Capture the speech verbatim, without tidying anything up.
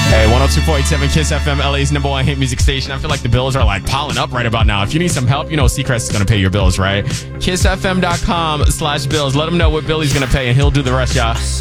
Hey, one oh two point seven Kiss F M, L A's number one hit music station. I feel like the bills are like piling up right about now. If you need some help, you know Seacrest is going to pay your bills, right? kiss f m dot com slash bills. Let him know what bill he's going to pay, and he'll do the rest, y'all.